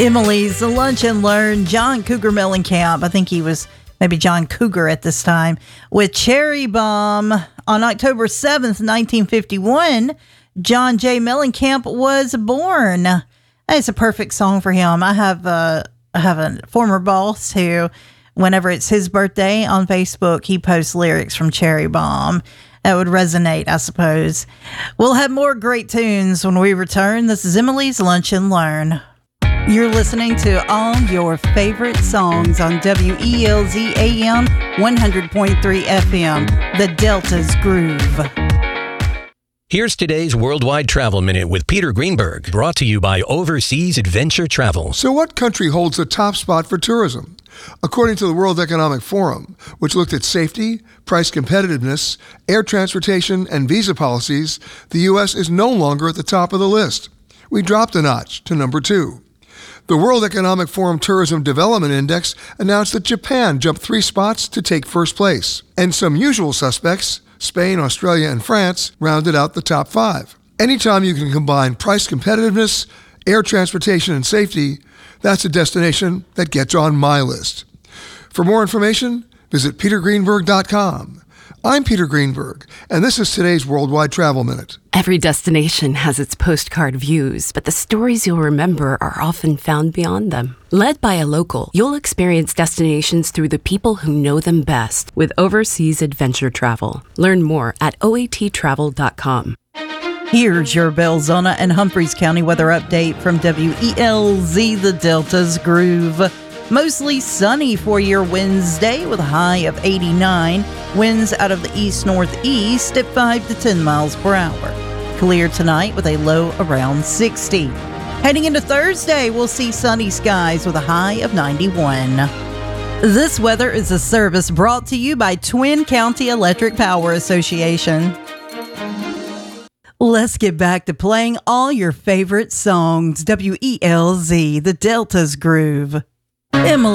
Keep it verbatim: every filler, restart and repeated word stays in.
Emily's Lunch and Learn. John Cougar Mellencamp, I think he was maybe John Cougar at this time, with Cherry Bomb. On October seventh, nineteen fifty-one, John J. Mellencamp was born. It's a perfect song for him. I have a, I have a former boss who, whenever it's his birthday on Facebook, he posts lyrics from Cherry Bomb. That would resonate, I suppose. We'll have more great tunes when we return. This is Emily's Lunch and Learn. You're listening to all your favorite songs on W E L Z A M one hundred point three F M, the Delta's Groove. Here's today's Worldwide Travel Minute with Peter Greenberg, brought to you by Overseas Adventure Travel. So what country holds the top spot for tourism? According to the World Economic Forum, which looked at safety, price competitiveness, air transportation, and visa policies, the U S is no longer at the top of the list. We dropped a notch to number two. The World Economic Forum Tourism Development Index announced that Japan jumped three spots to take first place, and some usual suspects, Spain, Australia, and France, rounded out the top five. Anytime you can combine price competitiveness, air transportation, and safety, that's a destination that gets on my list. For more information, visit peter greenberg dot com. I'm Peter Greenberg, and this is today's Worldwide Travel Minute. Every destination has its postcard views, but the stories you'll remember are often found beyond them. Led by a local, you'll experience destinations through the people who know them best with Overseas Adventure Travel. Learn more at O A T travel dot com. Here's your Belzona and Humphreys County weather update from W E L Z, the Delta's Groove. Mostly sunny for your Wednesday with a high of eighty-nine. Winds out of the east-northeast at five to ten miles per hour. Clear tonight with a low around sixty. Heading into Thursday, we'll see sunny skies with a high of ninety-one. This weather is a service brought to you by Twin County Electric Power Association. Let's get back to playing all your favorite songs. W E L Z, the Delta's Groove. Emily.